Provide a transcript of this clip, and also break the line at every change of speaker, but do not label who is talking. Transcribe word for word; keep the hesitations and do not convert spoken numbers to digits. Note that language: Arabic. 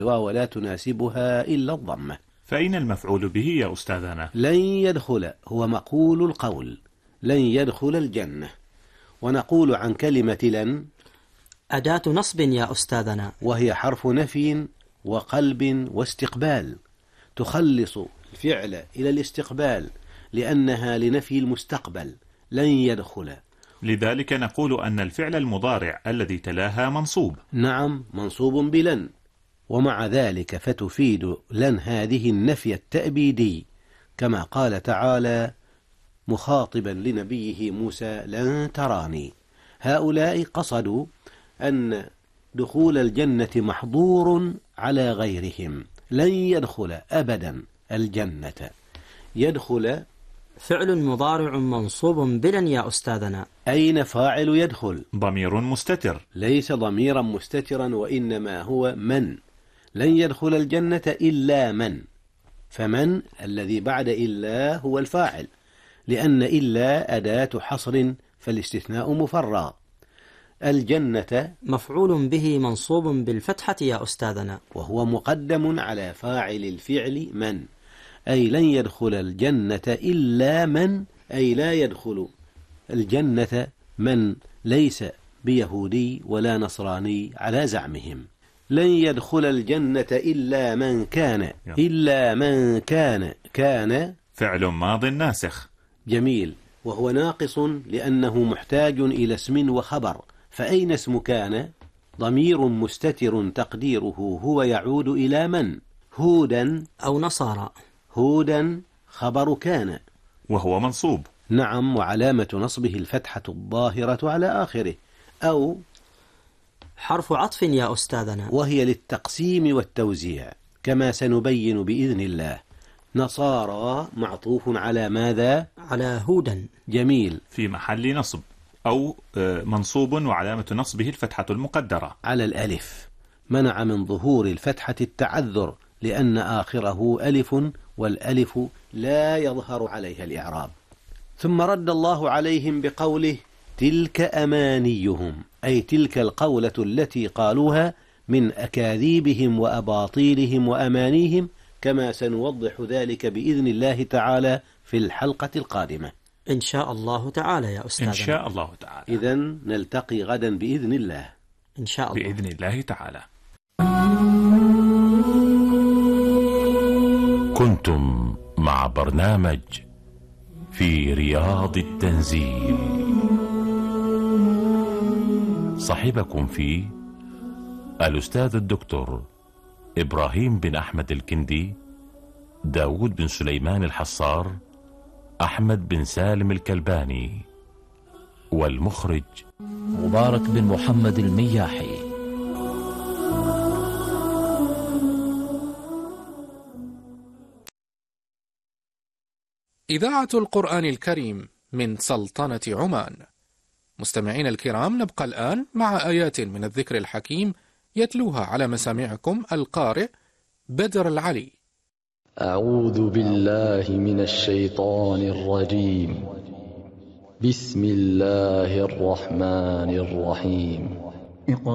ولا تناسبها إلا الضمة.
فأين المفعول به يا أستاذنا؟
لن يدخل هو مقول القول، لن يدخل الجنة. ونقول عن كلمة لن
أداة نصب يا أستاذنا،
وهي حرف نفي وقلب واستقبال، تخلص الفعل إلى الاستقبال لأنها لنفي المستقبل. لن يدخل،
لذلك نقول أن الفعل المضارع الذي تلاها منصوب.
نعم، منصوب بلن، ومع ذلك فتفيد لن هذه النفي التأبيدي، كما قال تعالى مخاطبا لنبيه موسى: لن تراني. هؤلاء قصدوا أن دخول الجنة محظور على غيرهم. لن يدخل أبدا الجنة. يدخل
فعل مضارع منصوب بلن يا أستاذنا.
أين فاعل يدخل؟
ضمير مستتر.
ليس ضميرا مستترا، وإنما هو من. لن يدخل الجنة إلا من، فمن الذي بعد إلا هو الفاعل، لأن إلا أداة حصر فالاستثناء مفرغ. الجنة
مفعول به منصوب بالفتحة يا أستاذنا،
وهو مقدم على فاعل الفعل من، أي لن يدخل الجنة إلا من، أي لا يدخل الجنة من ليس بيهودي ولا نصراني على زعمهم. لن يدخل الجنة إلا من كان، إلا من كان، كان
فعل ماض ناسخ.
جميل، وهو ناقص لأنه محتاج إلى اسم وخبر. فأين اسم كان؟ ضمير مستتر تقديره هو يعود إلى من؟ هودا
أو نصارى.
هودا خبر كان،
وهو منصوب.
نعم، وعلامة نصبه الفتحة الظاهرة على آخره. أو
حرف عطف يا أستاذنا،
وهي للتقسيم والتوزيع كما سنبين بإذن الله. نصارى معطوف على ماذا؟
على هودا.
جميل،
في محل نصب، أو منصوب وعلامة نصبه الفتحة المقدرة
على الألف. منع من ظهور الفتحة التعذر لأن آخره ألف، والألف لا يظهر عليها الإعراب. ثم رد الله عليهم بقوله: تلك أمانيهم، أي تلك القولة التي قالوها من أكاذيبهم وأباطيلهم وأمانيهم، كما سنوضح ذلك بإذن الله تعالى في الحلقة القادمة
إن شاء الله تعالى يا أستاذ.
إن شاء الله تعالى.
إذن نلتقي غدا بإذن الله.
إن شاء الله.
بإذن الله تعالى.
كنتم مع برنامج في رياض التنزيل، صاحبكم فيه الأستاذ الدكتور إبراهيم بن أحمد الكندي، داود بن سليمان الحصار، أحمد بن سالم الكلباني، والمخرج
مبارك بن محمد المياحي.
إذاعة القرآن الكريم من سلطنة عمان. مستمعين الكرام، نبقى الآن مع آيات من الذكر الحكيم يتلوها على مسامعكم القارئ بدر العلي.
أعوذ بالله من الشيطان الرجيم. بسم الله الرحمن الرحيم.